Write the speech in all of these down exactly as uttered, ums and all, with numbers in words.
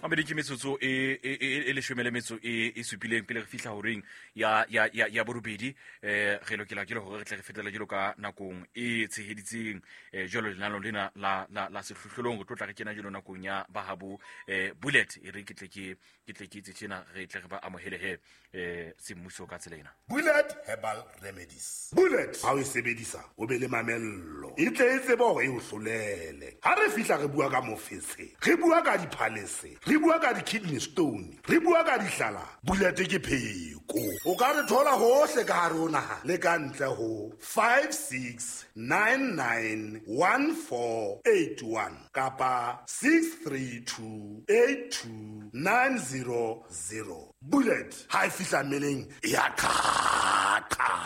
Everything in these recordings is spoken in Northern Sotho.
mabedi ke metsotso e e le shome le metso e e supileng pele re fihla horeng ya ya ya ya borobedi eh re lokela ke le hore re tle re fetela jelo ka nakong e tsheheditseng eh jolo lenalo lena la la la sehlohlolong go tlotla re kena jelo nakong ya bahabo eh bullet e re ke tle ke ke tle ke tsena re tle re ba amohele he eh semmuso ka tselena. Bullet Herbal Remedies. Bullet ha o sebedisa o be le mamello e tle e tseba hore e o hlolele ha re fihla re bua ka mofetse re bua ka diphalese re bua ka di-kidney stone re bua ka dihlala Bullet ke pheko o ka re thola hohle ka hare ho naha le ka ntle ho five six nine nine one four eight one kapa six three two eight two nine zero zero. Bullet ha e fihla mmeleng ya qhaqa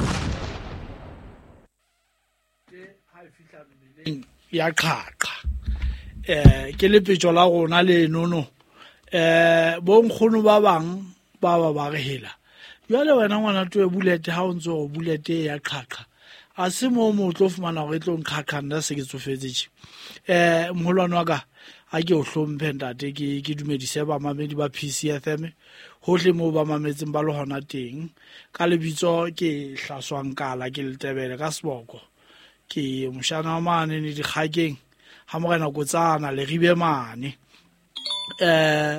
ha e fihla mmeleng ya qhaqa eh ke le petjo la rona le nono eh bo nkgono ba bang ba ba ba re hela jwale wena ngwana twe Bullet ha o ntse o Bullet ya qhaqa a se mo mo tlo fumana gore tlo nqhaqa nna se ke tsofetse tshi eh moholwana wa ka a ke o hlomphe ntate ke ke dumedise ba mamedi ba P C F M hohle mo ba mametseng ba le hona teng ka lebitso ke hlaswang kala ke le tebele ka seboko ke moshana mane ni dikgakeng ha morena go tsana le ribe mane eh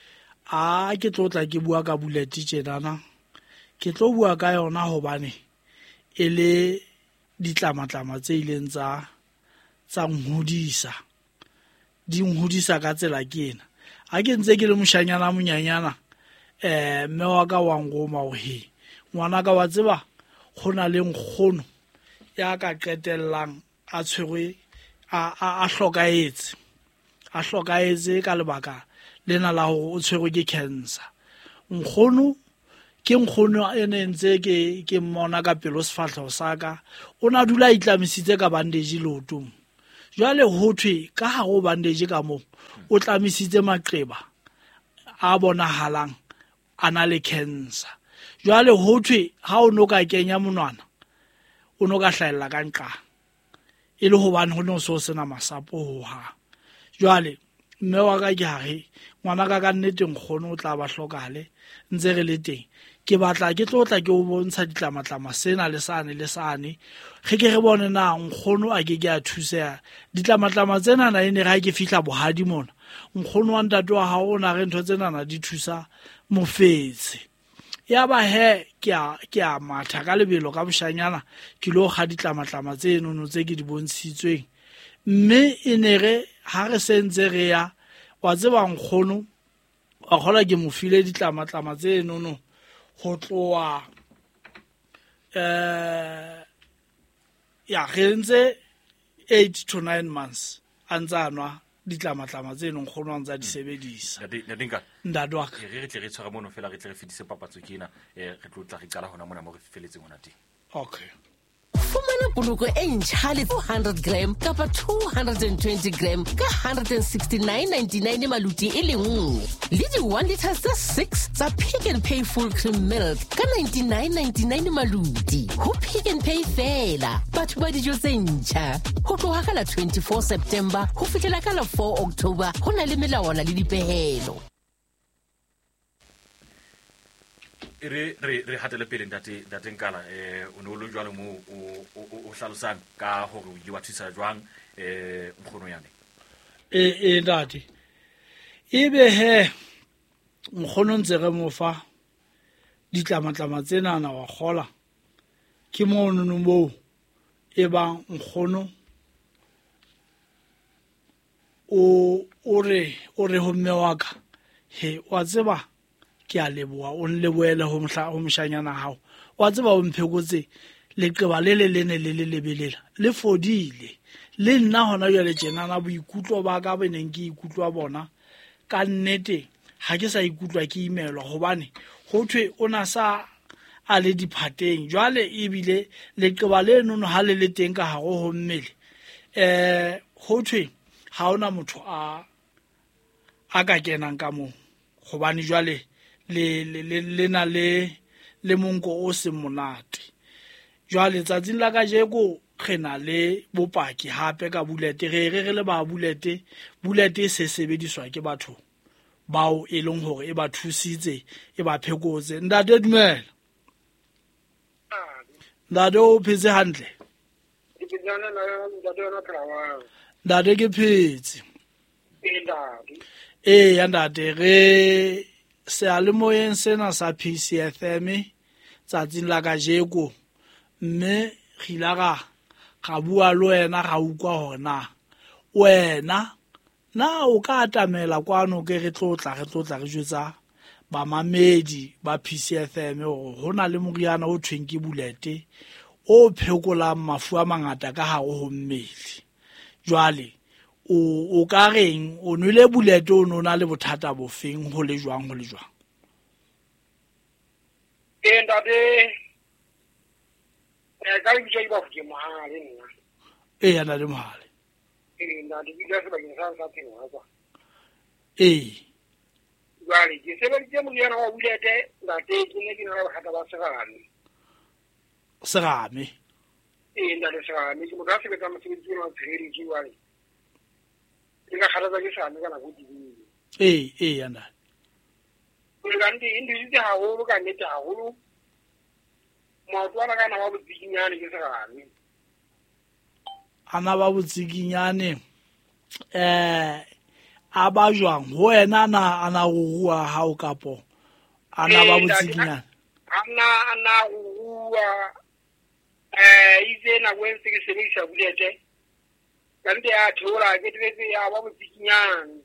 a ke tlotla ke bua ka Bullet tjenana ke tlo bua ka yona hobane ele ditlamatlama tse ileng tsa tsa nghodisa di nghodisa ka tsela kena a ke ntse ke le moshanyana monyanyana eh mme wa ka wa ngoma o he ngwana ka wa tseba gona le nkgono ya ka qetellang a tshwerwe a a hlokaetse a hlokaetse ka lebaka lena la ho o tshwerwe ke cancer nkgono ke nkgono ene ntse ke ke mmona ka pelo sefahleho sa ka o na dula itlamisitse ka bandage lotong jwale ho thwe ka ha go bandage ka mo o tlamisitse maqeba a bonahalang ana le cancer jwale ho thwe ha o no ka kenya monwana o no ka hlaella ka nqa e le hobane ho no so sena masapo ho ha jwale mme wa ka ke hare ngwana ka ka nnete nkgono o tla ba hlokale ntse re le teng ke batla ke tlotla ke o bontsha ditlamatlama sena le sane le sane ge ke re bone na nkgono a ke ke a thusa ditlamatlama tsena na ene ga ke fihla bohadi mona nkgono wa ntate wa hao na re ntho tsena na di thusa mofetse ya ba he ke a ke a matha ka lebelo ka boshanyana ke lo ga ditlamatlama tse nono tse ke di bontshitsweng mme ene re ha re sentse re ya wa tseba nkgono wa khola ke mo file ditlamatlama tse nono go tloa eh ya gentse eight to nine months antsana ditlamatlama tse neng go nwa tsa di sebedisa ya dinka ndado wa re re tle re tshwara mono fela re tle re fedise papatso kena eh re tlotla re qala hona mona mo re feletse ngwana teng. Okay. Fumana poloko e ntjha le four hundred gram kapa two hundred twenty gram ka one hundred sixty-nine ninety-nine maluti e le nngwe le di one litre tse six tsa Pick n Pay full cream milk ka ninety-nine ninety-nine maluti ho Pick n Pay fela batho ba dijo tse ntjha ho tloha ka la twenty-four September ho fihlela ka la four October ho na le melawana le dipehelo. re re re hatele pele ntate ntate nkala eh o no lo jwalo mo o o hlalosang ka hore o diwa thusa jwang eh nkgono yane e e ntate ebe he nkgono ntse re mo fa ditlamatlama tsena na wa khola ke mo nono mo e ba nkgono o o re o re ho mme wa ka he wa tseba ke a leboa o nle boele ho mhla ho mshanyana hao wa tseba o mphekotse le qeba le le lene le le lebelela le fodile le nna hona jwale tjena na boikutlo ba ka beneng ke ikutlwa bona ka nnete ha ke sa ikutlwa ke imelwa hobane ho thwe ona sa a le diphateng jwale ebile le qeba le nono ha le le teng ka hago ho mmele eh ho thwe ha ona motho a a ka kenang ka mo hobane jwale le le le na le le monko o se monate jwale tsatsing la ka jeko khena le bopaki hape ka Bullet re re re le ba Bullet Bullet se sebediswa ke batho bao e leng hore e ba thusitse e ba phekotse. Ntate dumela. Ntate o phetse hantle. Ntate ke phetse. Ee ya ntate re sealemoyeng sena sa P C F M tsatsing la kajeko mme re ila ga ga bua le wena ga ukwa hore na wena na o ka atamela kwano ke re tlotla re tlotla re jwetsa ba mamedi ba P C F M hore hona le moriana o thweng ke bulete o phekolang mafu a mangata ka hare ho mmele. Jwale o o ka reng o nwele bulete o nona le bothata bofeng ho le jwang ho le jwang? E ntate e ka re tshwai ba fuje mohale nna. E ya na le mohale. E ntate di ka se ba ke sa sa tsena kwa. E Jwale ke se ba ke moriana wa bulete ntate ke ne ke na le bothata ba serame. Serame. E ntate serame ke mo ka se betsa mosebetsi wa tshedi jwale. Ina kharaza ke sane kana go dibile. Eh eh ya ntate. O le kanti indi di ha ho ka neta ha ho. Mo tswana kana ba botsikinyane ke serame. Ana ba botsikinyane eh aba jwang ho wena na ana go rua ha o kapo ana ba botsikinyane. Ana ana go rua eh ize na wense ke sebisa bulete. Kanti ya thola ke tse ya ba botsikinyane.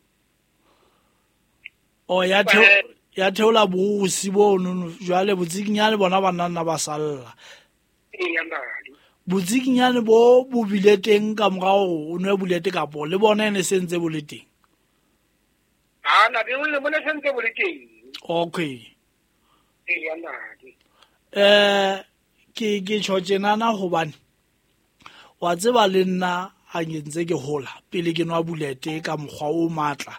O ya tho ya thola bosi bono jwale botsikinyane bona ba nna ba salla. E ya ndali. Botsikinyane bo bo bileteng ka morao o nwe bulete kapo le bona ene sentse boleteng. Ah na be le bona sentse boleteng. Okay. E ya ndali. Eh ke ke tshotsenana hobane wa tseba le nna a ngentse ke hola pele ke nwa bulete ka mokgwa o matla